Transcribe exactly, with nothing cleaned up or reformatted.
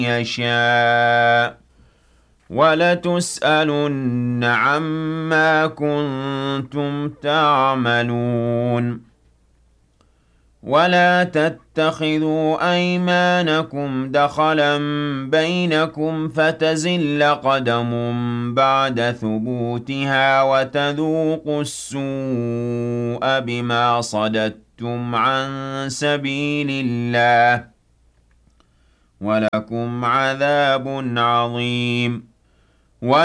يَشَاءُ ۚ وَلَتُسْأَلُنَّ عَمَّا كُنتُمْ تَعْمَلُونَ وَلَا تَتَّخِذُوا أَيْمَانَكُمْ دَخَلًا بَيْنَكُمْ فَتَزِلَّ قَدَمٌ بَعْدَ ثُبُوتِهَا وَتَذُوقُوا السُّوءَ بِمَا صَدَدتُّمْ عَن سَبِيلِ اللَّهِ ۖ وَلَكُمْ عَذَابٌ عَظِيمٌ